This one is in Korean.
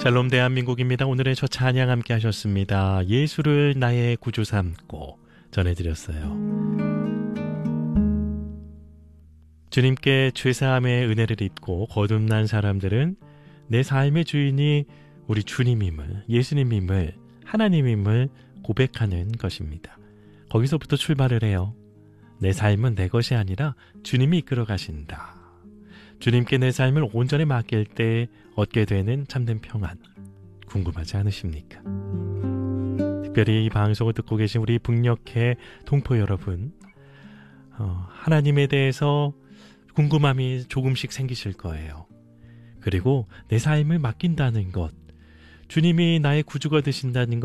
샬롬 대한민국입니다. 오늘의 첫 찬양 함께 하셨습니다. 예수를 나의 구주 삼고 전해드렸어요. 주님께 죄사함의 은혜를 입고 거듭난 사람들은 내 삶의 주인이 우리 주님임을, 예수님임을, 하나님임을 고백하는 것입니다. 거기서부터 출발을 해요. 내 삶은 내 것이 아니라 주님이 이끌어 가신다. 주님께 내 삶을 온전히 맡길 때 얻게 되는 참된 평안, 궁금하지 않으십니까? 특별히 이 방송을 듣고 계신 우리 북녘의 동포 여러분, 하나님에 대해서 궁금함이 조금씩 생기실 거예요. 그리고 내 삶을 맡긴다는 것, 주님이 나의 구주가 되신다는 것,